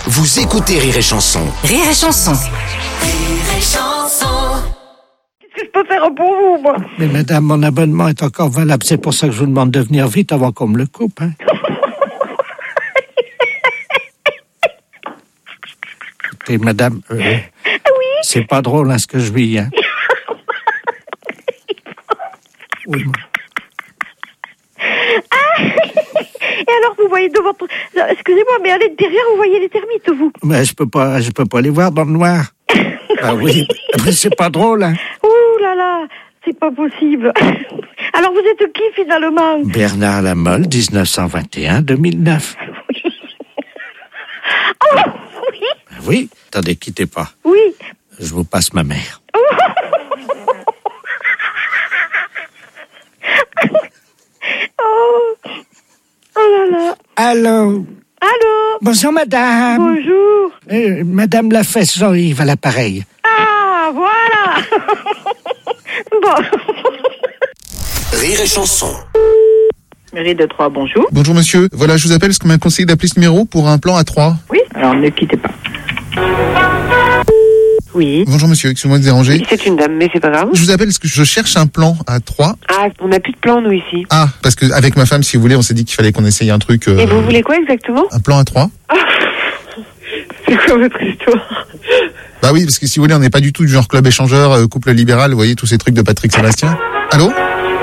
Vous écoutez Rire et Chanson. Rire et Chanson. Rire et Chanson. Qu'est-ce que je peux faire pour vous, moi? Mais madame, mon abonnement est encore valable. C'est pour ça que je vous demande de venir vite avant qu'on me le coupe. Hein. Écoutez, madame, Oui. c'est pas drôle hein, ce que je vis. Hein. Oui, moi. Et alors, vous voyez devant... Excusez-moi, mais allez derrière, vous voyez les termites, vous? Mais je peux pas les voir dans le noir. Ah oui, mais c'est pas drôle, hein. Ouh là là, c'est pas possible. Alors, vous êtes qui, finalement? Bernard Lamolle, 1921-2009. Oh, oui. Oui, attendez, quittez pas. Oui. Je vous passe ma mère. Oh là là. Allô? Allô? Bonjour, madame. Bonjour. Madame la fesse Jean-Yves à l'appareil. Ah, voilà. Bon. Rire et Chanson. Mairie de Troyes, bonjour. Bonjour monsieur, voilà je vous appelle parce qu'on m'a conseillé d'appeler ce numéro pour un plan à 3. Oui, alors ne quittez pas. Oui. Bonjour monsieur, excusez-moi de déranger. Oui, c'est une dame, mais c'est pas grave. Je vous appelle parce que je cherche un plan à 3. Ah, on n'a plus de plan, nous, ici. Ah, parce que avec ma femme, si vous voulez, on s'est dit qu'il fallait qu'on essaye un truc... Et vous voulez quoi exactement? Un plan à 3. C'est quoi votre histoire? Bah oui, parce que si vous voulez, on n'est pas du tout du genre club échangeur, couple libéral, vous voyez, tous ces trucs de Patrick Sébastien. Allô?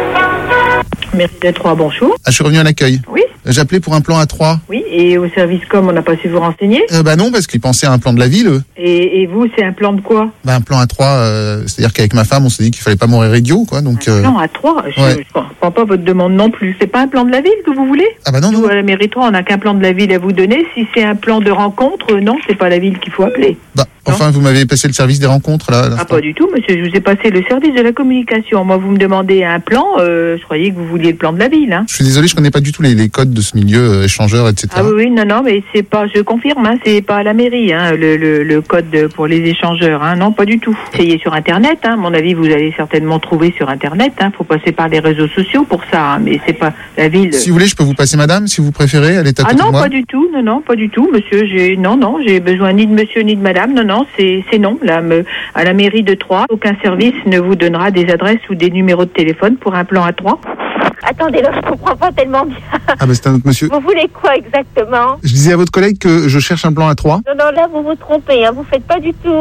Mairie de Troyes, bonjour. Ah, je suis revenu à l'accueil. Oui. J'appelais pour un plan à 3. Oui, et au service com, on n'a pas su vous renseigner? Bah non, parce qu'ils pensaient à un plan de la ville, eux. Et vous, c'est un plan de quoi? Bah un plan à 3, c'est-à-dire qu'avec ma femme, on s'est dit qu'il fallait pas mourir idiot, quoi, donc... Un plan à 3? Je ouais. comprends pas votre demande non plus. C'est pas un plan de la ville que vous voulez? Ah bah non, Nous, non. à la mairie de Troyes, on n'a qu'un plan de la ville à vous donner. Si c'est un plan de rencontre, non, c'est pas la ville qu'il faut appeler. Bah, enfin, vous m'avez passé le service des rencontres, là. Ah, pas du tout, monsieur. Je vous ai passé le service de la communication. Moi, vous me demandez un plan. Je croyais que vous vouliez le plan de la ville, hein. Je suis désolé, je connais pas du tout les codes de ce milieu, échangeur, etc. Ah oui, non, mais c'est pas, je confirme, hein, c'est pas à la mairie, hein, le code pour les échangeurs, hein, non, pas du tout. Essayez sur Internet, hein, à mon avis, vous allez certainement trouver sur Internet, hein, faut passer par les réseaux sociaux pour ça, hein, mais c'est pas la ville. Si vous voulez, je peux vous passer madame, si vous préférez, elle est à côté Ah non, de moi. pas du tout, non, pas du tout, monsieur, j'ai besoin ni de monsieur ni de madame, non, c'est non, là, à la mairie de Troyes, aucun service ne vous donnera des adresses ou des numéros de téléphone pour un plan à 3. Attendez, là, je comprends pas tellement bien. Ah bah c'est un autre monsieur. Vous voulez quoi exactement? Je disais à votre collègue que je cherche un plan à 3. Non, là, vous vous trompez, hein. Vous faites pas du tout...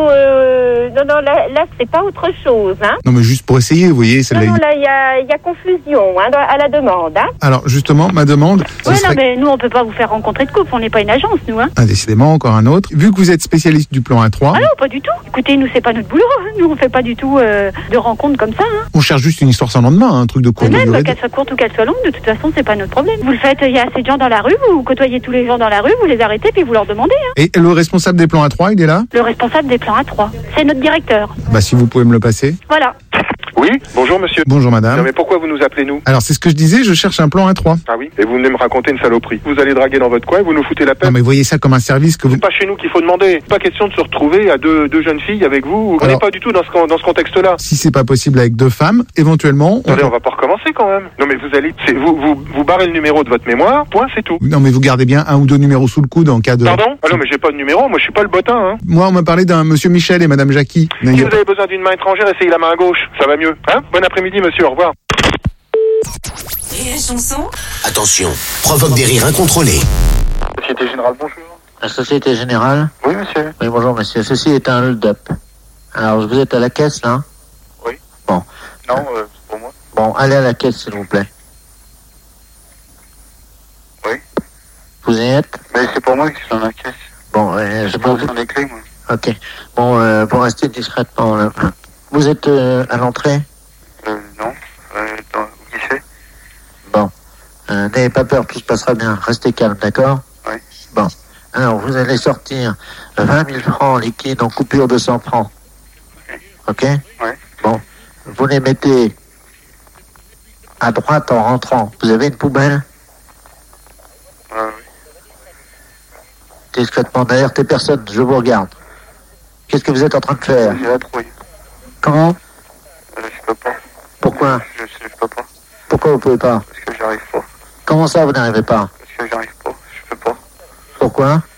Non, là, c'est pas autre chose, hein. Non mais juste pour essayer, vous voyez, celle-là. Non, là, il y a confusion, hein, à la demande, hein. Alors justement, ma demande... ce Ouais, serait- non, mais nous, on peut pas vous faire rencontrer de couple, on n'est pas une agence, nous, hein. Ah, décidément, encore un autre. Vu que vous êtes spécialiste du plan à 3, Ah non, pas du tout. Écoutez, nous, c'est pas notre boulot, hein. Nous, on fait pas du tout de rencontres comme ça, hein. on cherche juste une histoire sans lendemain, un truc de courte Même durée. qu'elle soit courte ou qu'elle soit longue, de toute façon, c'est pas notre problème. Vous le faites, il y a assez de gens dans la rue, vous côtoyez tous les gens dans la rue, vous les arrêtez, puis vous leur demandez, hein. Et le responsable des plans à 3, il est là? Le responsable des plans A3, c'est notre directeur. Bah si vous pouvez me le passer. Voilà. Oui, bonjour monsieur. Bonjour Non madame. mais pourquoi vous nous appelez nous? Alors c'est ce que je disais, je cherche un plan à 3. Ah oui. Et vous venez me raconter une saloperie. Vous allez draguer dans votre coin et vous nous foutez la paix. Non mais voyez ça comme un service que vous... C'est pas chez nous qu'il faut demander. Pas question de se retrouver à deux jeunes filles avec vous. On Alors- n'est pas du tout dans ce contexte-là. Si c'est pas possible avec 2 femmes, éventuellement... Attendez, on va pas recommencer quand même. Non mais vous barrez le numéro de votre mémoire, point, c'est tout. Non mais vous gardez bien 1 ou 2 numéros sous le coude en cas de... Pardon? Ah non mais j'ai pas de numéro, moi je suis pas le bottin, hein. Moi on m'a parlé d'un monsieur Michel et madame Jackie. Si vous avez besoin d'une main étrangère, essayez la main à gauche. Ça va mieux. Hein? Bon après-midi monsieur, au revoir. Rire et Chanson. Attention, provoque des rires incontrôlés. Société Générale, bonjour. La Société Générale? Oui monsieur. Oui, bonjour monsieur. Ceci est un hold-up. Alors, vous êtes à la caisse, là? Oui. Bon. Non, c'est pour moi. Bon, allez à la caisse, s'il vous plaît. Oui. Vous y êtes? Mais c'est pour moi qui suis dans la caisse. Bon, je peux vous... les clés, moi. Ok. Bon, pour rester discrètement, là. Vous êtes à l'entrée? Non. Qui c'est? Bon. N'ayez pas peur, tout se passera bien. Restez calme, d'accord? Oui. Bon. Alors, vous allez sortir 20 000 francs liquides en coupure de 100 francs. Ok? Oui. Bon. Vous les mettez à droite en rentrant. Vous avez une poubelle? Oui. Discrètement, derrière tes personnes, je vous regarde. Qu'est-ce que vous êtes en train de faire? J'ai la trouille. Comment? Je peux pas. Pourquoi? Je peux pas. Pourquoi vous pouvez pas? Parce que j'arrive pas. Comment ça, vous n'arrivez pas? Parce que j'arrive pas. Je peux pas. Pourquoi?